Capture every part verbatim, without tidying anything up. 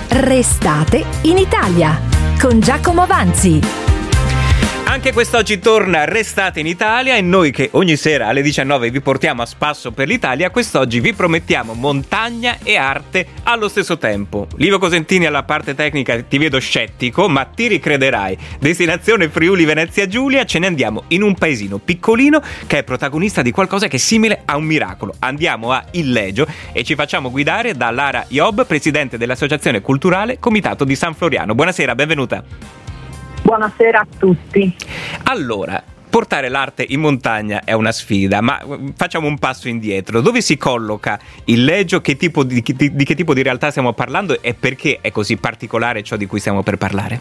Restate in Italia con Giacomo Avanzi. Anche quest'oggi torna Restate in Italia e noi che ogni sera alle diciannove vi portiamo a spasso per l'Italia, quest'oggi vi promettiamo montagna e arte allo stesso tempo. Livio Cosentini alla parte tecnica, ti vedo scettico, ma ti ricrederai. Destinazione Friuli Venezia Giulia, ce ne andiamo in un paesino piccolino che è protagonista di qualcosa che è simile a un miracolo. Andiamo a Illegio e ci facciamo guidare da Lara Iob, presidente dell'Associazione Culturale Comitato di San Floriano. Buonasera, benvenuta. Buonasera a tutti. Allora, portare l'arte in montagna è una sfida, ma facciamo un passo indietro. Dove si colloca Illegio? Che tipo di, di, di che tipo di realtà stiamo parlando e perché è così particolare ciò di cui stiamo per parlare?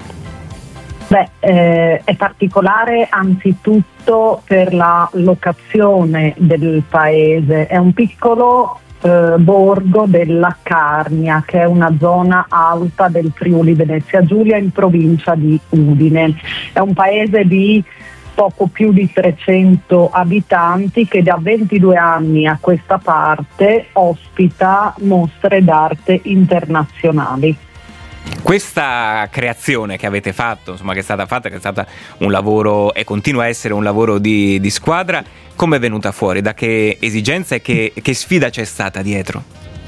Beh, eh, è particolare anzitutto per la locazione del paese. È un piccolo Eh, borgo della Carnia, che è una zona alta del Friuli Venezia Giulia in provincia di Udine. È un paese di poco più di trecento abitanti che da ventidue anni a questa parte ospita mostre d'arte internazionali. Questa creazione che avete fatto, insomma che è stata fatta, che è stata un lavoro e continua a essere un lavoro di, di squadra, come è venuta fuori? Da che esigenza e che, che sfida c'è stata dietro?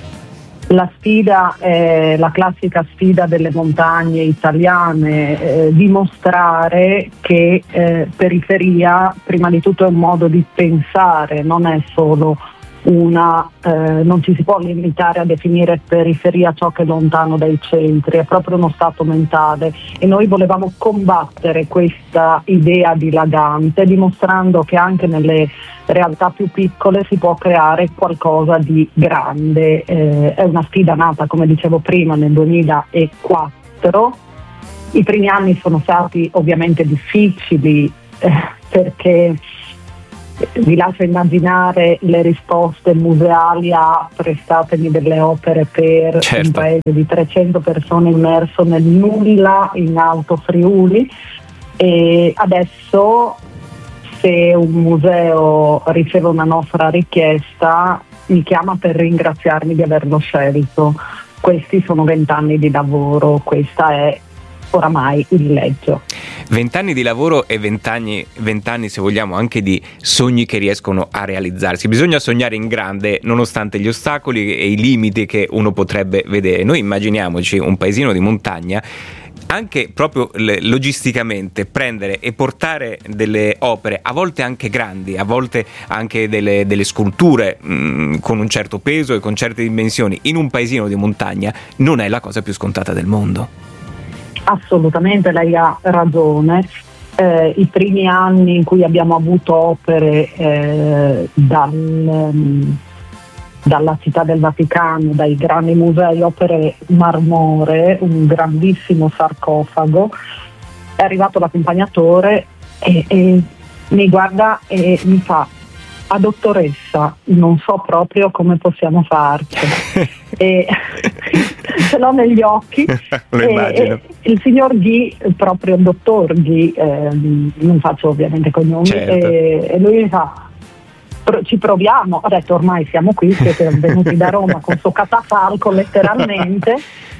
La sfida è la classica sfida delle montagne italiane, eh, dimostrare che eh, periferia prima di tutto è un modo di pensare, non è solo una, eh, non ci si può limitare a definire periferia ciò che è lontano dai centri, è proprio uno stato mentale e noi volevamo combattere questa idea dilagante dimostrando che anche nelle realtà più piccole si può creare qualcosa di grande. Eh, è una sfida nata, come dicevo prima, nel duemilaquattro. I primi anni sono stati ovviamente difficili eh, perché vi lascio immaginare le risposte museali a prestatemi delle opere per certo. Un paese di trecento persone immerso nel nulla in Alto Friuli, e adesso se un museo riceve una nostra richiesta mi chiama per ringraziarmi di averlo scelto. Questi sono vent'anni di lavoro, questa è oramai Illegio. Vent'anni di lavoro e vent'anni, vent'anni se vogliamo anche di sogni che riescono a realizzarsi. Bisogna sognare in grande nonostante gli ostacoli e i limiti che uno potrebbe vedere. Noi immaginiamoci un paesino di montagna, anche proprio logisticamente prendere e portare delle opere a volte anche grandi, a volte anche delle, delle sculture mh, con un certo peso e con certe dimensioni in un paesino di montagna non è la cosa più scontata del mondo. Assolutamente, lei ha ragione. Eh, I primi anni in cui abbiamo avuto opere eh, dal, um, dalla Città del Vaticano, dai grandi musei, opere marmoree, un grandissimo sarcofago, è arrivato l'accompagnatore e, e mi guarda e mi fa: a dottoressa, non so proprio come possiamo farcela. E ce l'ho negli occhi. Lo e, immagino. E il signor Ghi, proprio il dottor Ghi, eh, non faccio ovviamente cognomi, certo. e, e lui mi fa: ci proviamo. Ho detto: ormai siamo qui, siete venuti da Roma con suo catafalco letteralmente,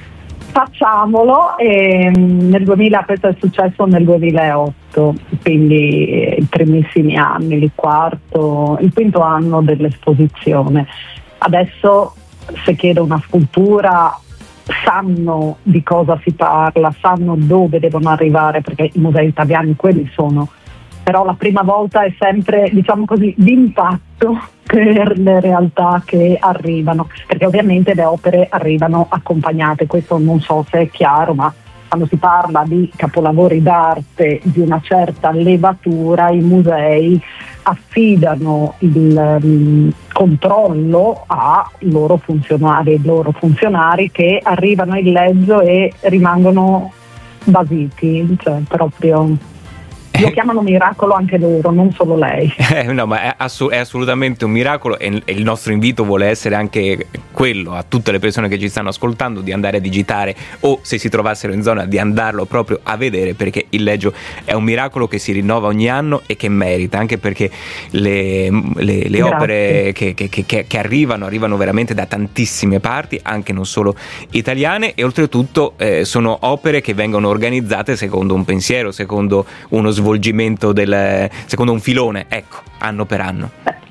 facciamolo. E nel duemila, questo è successo nel duemilaotto, quindi i primissimi anni, il quarto, il quinto anno dell'esposizione. Adesso se chiedo una scultura sanno di cosa si parla, sanno dove devono arrivare, perché i musei italiani quelli sono, però la prima volta è sempre, diciamo così, d'impatto per le realtà che arrivano, perché ovviamente le opere arrivano accompagnate. Questo non so se è chiaro, ma quando si parla di capolavori d'arte di una certa levatura, i musei affidano il um, controllo a loro funzionari, loro funzionari che arrivano in Illegio e rimangono basiti, cioè proprio. Lo chiamano miracolo anche loro, non solo lei. Eh, no, ma è, assu- è assolutamente un miracolo e, e il nostro invito vuole essere anche quello a tutte le persone che ci stanno ascoltando, di andare a digitare, o se si trovassero in zona di andarlo proprio a vedere, perché il Legio è un miracolo che si rinnova ogni anno e che merita, anche perché le, le, le opere che, che, che, che arrivano arrivano veramente da tantissime parti, anche non solo italiane, e oltretutto eh, sono opere che vengono organizzate secondo un pensiero, secondo uno svolgimento del, secondo un filone, ecco, anno per anno.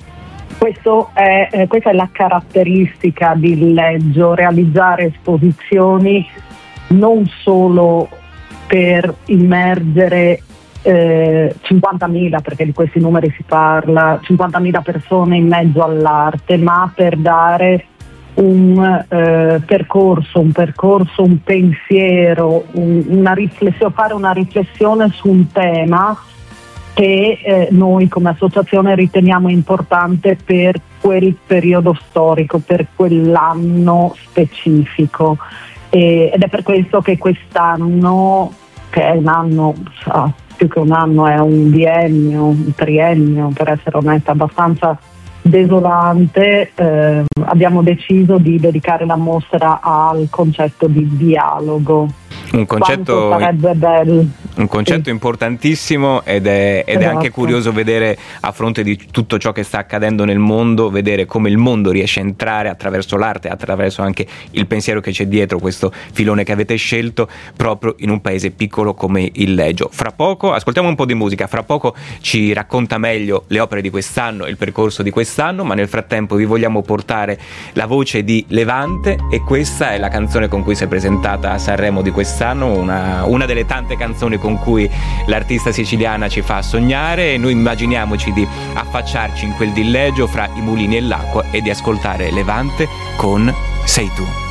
Questo è, eh, questa è la caratteristica di Leggio, realizzare esposizioni non solo per immergere eh, cinquantamila, perché di questi numeri si parla, cinquantamila persone in mezzo all'arte, ma per dare un eh, percorso, un percorso, un pensiero, un, una riflessione, fare una riflessione su un tema che eh, noi come associazione riteniamo importante per quel periodo storico, per quell'anno specifico. E, ed è per questo che quest'anno, che è un anno, ah, più che un anno, è un biennio, un triennio, per essere onesta, abbastanza desolante, eh, abbiamo deciso di dedicare la mostra al concetto di dialogo. Un concetto, sarebbe bello. Un concetto sì. importantissimo ed è, ed esatto. è anche curioso vedere, a fronte di tutto ciò che sta accadendo nel mondo, vedere come il mondo riesce a entrare attraverso l'arte, attraverso anche il pensiero che c'è dietro questo filone che avete scelto, proprio in un paese piccolo come il Legio. Fra poco ascoltiamo un po' di musica, fra poco ci racconta meglio le opere di quest'anno, il percorso di quest'anno, ma nel frattempo vi vogliamo portare la voce di Levante, e questa è la canzone con cui si è presentata a Sanremo di quest'anno, una, una delle tante canzoni con cui l'artista siciliana ci fa sognare, e noi immaginiamoci di affacciarci in quel dileggio fra i mulini e l'acqua e di ascoltare Levante con Sei tu.